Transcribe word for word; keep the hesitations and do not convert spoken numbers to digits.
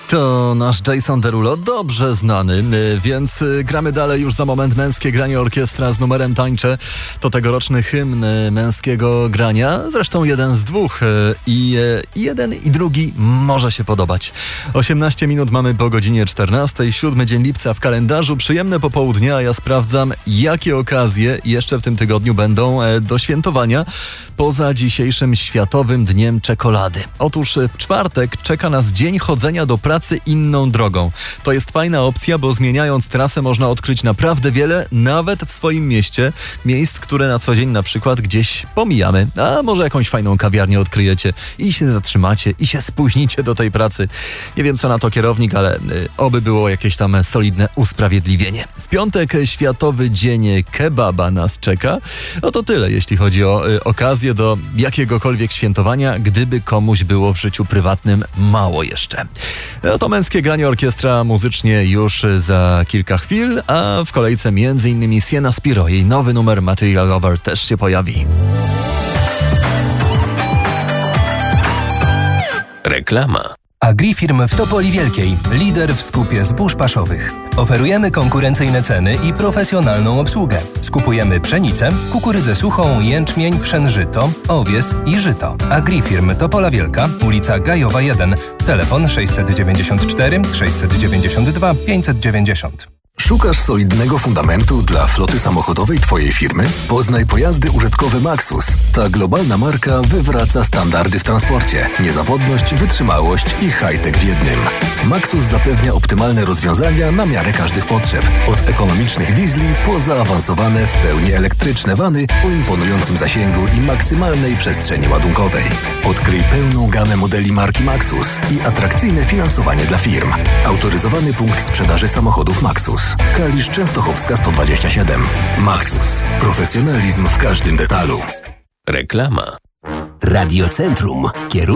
To nasz Jason Derulo, dobrze znany, więc gramy dalej już za moment. Męskie granie orkiestra z numerem Tańczę. To tegoroczny hymn męskiego grania, zresztą jeden z dwóch i jeden i drugi może się podobać. osiemnaście minut mamy po godzinie czternastej, siódmy dzień lipca w kalendarzu, przyjemne popołudnie, a ja sprawdzam, jakie okazje jeszcze w tym tygodniu będą do świętowania poza dzisiejszym Światowym Dniem Czekolady. Otóż w czwartek czeka nas dzień chodzenia do pracy inną drogą. To jest fajna opcja, bo zmieniając trasę można odkryć naprawdę wiele, nawet w swoim mieście, miejsc, które na co dzień na przykład gdzieś pomijamy. A może jakąś fajną kawiarnię odkryjecie i się zatrzymacie i się spóźnicie do tej pracy. Nie wiem, co na to kierownik, ale y, oby było jakieś tam solidne usprawiedliwienie. W piątek Światowy Dzień Kebaba nas czeka. No to tyle, jeśli chodzi o y, okazję do jakiegokolwiek świętowania, gdyby komuś było w życiu prywatnym mało jeszcze. No to męskie granie orkiestra muzycznie już za kilka chwil, a w kolejce między innymi Sienna Spiro. Jej nowy numer Material Lover też się pojawi. Reklama. Agrifirm w Topoli Wielkiej, lider w skupie zbóż paszowych. Oferujemy konkurencyjne ceny i profesjonalną obsługę. Skupujemy pszenicę, kukurydzę suchą, jęczmień, pszenżyto, owies i żyto. Agrifirm Topola Wielka, ulica Gajowa jeden, telefon sześćset dziewięćdziesiąt cztery sześćset dziewięćdziesiąt dwa pięćset dziewięćdziesiąt. Szukasz solidnego fundamentu dla floty samochodowej Twojej firmy? Poznaj pojazdy użytkowe Maxus. Ta globalna marka wywraca standardy w transporcie. Niezawodność, wytrzymałość i high-tech w jednym. Maxus zapewnia optymalne rozwiązania na miarę każdych potrzeb. Od ekonomicznych diesli po zaawansowane w pełni elektryczne wany o imponującym zasięgu i maksymalnej przestrzeni ładunkowej. Odkryj pełną gamę modeli marki Maxus i atrakcyjne finansowanie dla firm. Autoryzowany punkt sprzedaży samochodów Maxus. Kalisz Częstochowska sto dwadzieścia siedem. Maxus. Profesjonalizm w każdym detalu. Reklama. Radiocentrum. Kierunek